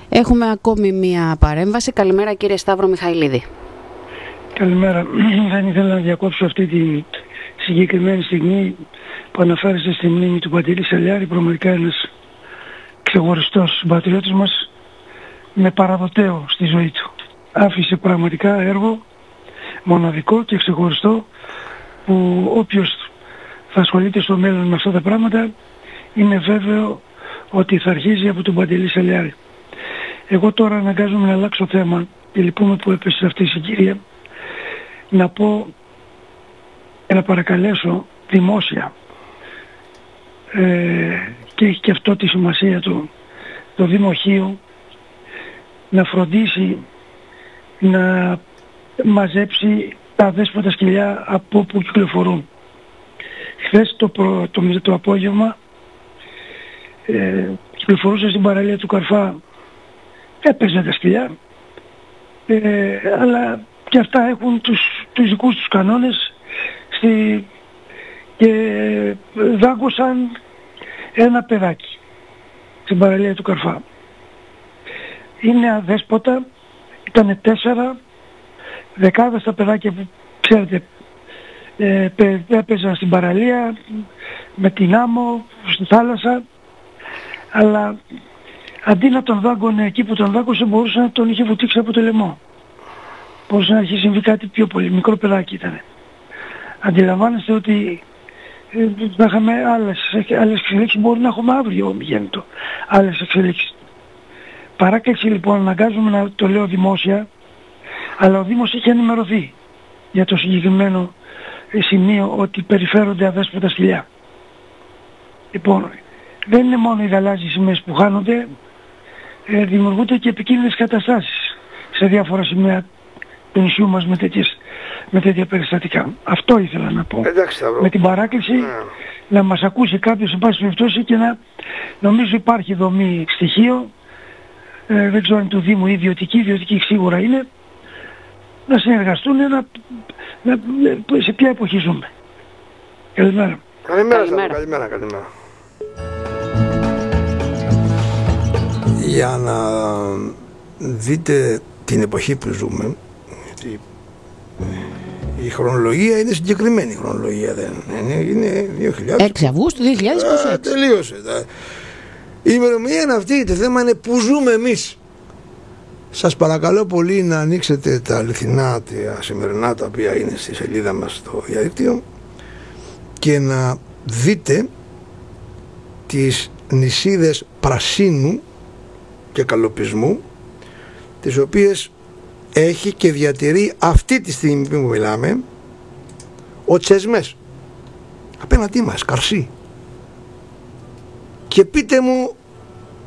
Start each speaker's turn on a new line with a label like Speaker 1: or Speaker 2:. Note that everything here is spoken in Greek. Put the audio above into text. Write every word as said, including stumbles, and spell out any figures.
Speaker 1: Έχουμε ακόμη μία παρέμβαση. Καλημέρα κύριε Σταύρο Μιχαηλίδη.
Speaker 2: Καλημέρα. Δεν ήθελα να διακόψω αυτή τη συγκεκριμένη στιγμή που αναφέρεστε στη μνήμη του Παντελή Σαλιάρη, πραγματικά ένας ξεχωριστός συμπατριώτης μας με παραδοτέο στη ζωή του. Άφησε πραγματικά έργο μοναδικό και ξεχωριστό που όποιος θα ασχολείται στο μέλλον με αυτά τα πράγματα είναι βέβαιο ότι θα αρχίζει από τον Παντελή Σαλιάρη. Εγώ τώρα αναγκάζομαι να αλλάξω θέμα και λυπούμε που έπεσε σε αυτή η συγκυρία, να πω και να παρακαλέσω δημόσια ε, και έχει και αυτό τη σημασία του το Δημοχείο να φροντίσει να μαζέψει τα αδέσποτα σκυλιά από όπου κυκλοφορούν. Χθες το, προ, το, το απόγευμα ε, κυκλοφορούσα στην παραλία του Καρφά, έπαιζαν τα σκυλιά, ε, αλλά και αυτά έχουν τους, τους δικούς τους κανόνες στη, και δάγκωσαν ένα παιδάκι στην παραλία του Καρφά. Είναι αδέσποτα, ήταν τέσσερα, δεκάδες τα παιδάκια που ξέρετε ε, έπαιζαν στην παραλία, με την άμμο, στη θάλασσα, αλλά αντί να τον δάγκωνε εκεί που τον δάγκωσε μπορούσε να τον είχε βουτήξει από το λαιμό. Μπορούσε να έχει συμβεί κάτι πιο πολύ, μικρό παιδάκι ήταν. Αντιλαμβάνεστε ότι ε, θα είχαμε άλλες, άλλες εξελίξεις, μπορεί να έχουμε αύριο γέννητο άλλες εξελίξεις. Παράκληση λοιπόν, αναγκάζομαι να το λέω δημόσια, αλλά ο Δήμος είχε ενημερωθεί για το συγκεκριμένο σημείο ότι περιφέρονται αδέσποτα σκυλιά. Λοιπόν, δεν είναι μόνο οι γαλάζιες σημαίες που χάνονται, ε, δημιουργούνται και επικίνδυνες καταστάσεις σε διάφορα σημεία του νησιού μας με, τέτοιες, με τέτοια περιστατικά. Αυτό ήθελα να πω.
Speaker 3: Εντάξει,
Speaker 2: με την παράκληση yeah. να μας ακούσει κάποιος σε πάση περιπτώσει και να νομίζω υπάρχει δομή στοιχείο, ε, δεν ξέρω αν του Δήμου ιδιωτική, ιδιωτική σίγουρα είναι, να συνεργαστούν, να, να, σε ποια εποχή ζούμε. Καλημέρα.
Speaker 3: Καλημέρα, καλημέρα. καλημέρα, καλημέρα. Για να δείτε την εποχή που ζούμε, γιατί η χρονολογία είναι συγκεκριμένη, η χρονολογία δεν είναι, είναι δύο χιλιάδες.
Speaker 1: έξι Αυγούστου δύο χιλιάδες είκοσι έξι.
Speaker 3: Α, τελείωσε. Η ημερομηνία είναι αυτή, το θέμα είναι που ζούμε εμείς. Σας παρακαλώ πολύ να ανοίξετε τα αληθινά, τα σημερινά, τα οποία είναι στη σελίδα μας στο διαδίκτυο, και να δείτε τις νησίδες πρασίνου και καλοπισμού, τις οποίες έχει και διατηρεί αυτή τη στιγμή που μιλάμε ο Τσεσμές απέναντί μας, Καρσί. Και πείτε μου